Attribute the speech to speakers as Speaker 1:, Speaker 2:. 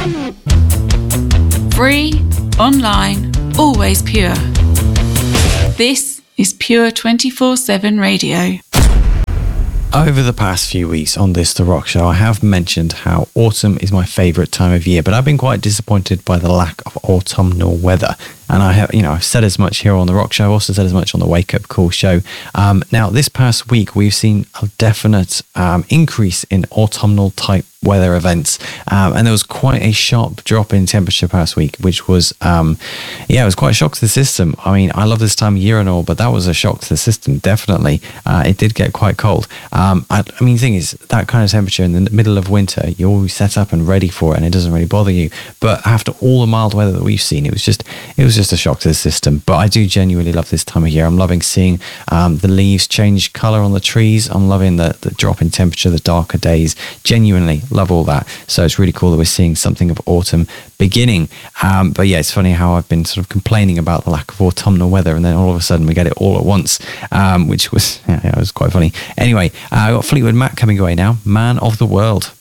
Speaker 1: Free, online, always pure. This is Pure 24/7 Radio.
Speaker 2: Over the past few weeks on this The Rock Show, I have mentioned how autumn is my favourite time of year, but I've been quite disappointed by the lack of autumnal weather. And I have, I've said as much here on The Rock Show, I've also said as much on the Wake Up Call show. Now, this past week, we've seen a definite increase in autumnal type weather events. And there was quite a sharp drop in temperature past week, which was, it was quite a shock to the system. I mean, I love this time of year and all, but that was a shock to the system, definitely. It did get quite cold. The thing is, that kind of temperature in the middle of winter, you're always set up and ready for it, and it doesn't really bother you. But after all the mild weather that we've seen, it was just a shock to the system. But I do genuinely love this time of year. I'm loving seeing the leaves change colour on the trees. I'm loving the drop in temperature, the darker days. Genuinely love all that. So it's really cool that we're seeing something of autumn beginning. But yeah, it's funny how I've been sort of complaining about the lack of autumnal weather, and then all of a sudden we get it all at once, which was, it was quite funny. Anyway, I got Fleetwood Mac coming away now. Man of the World.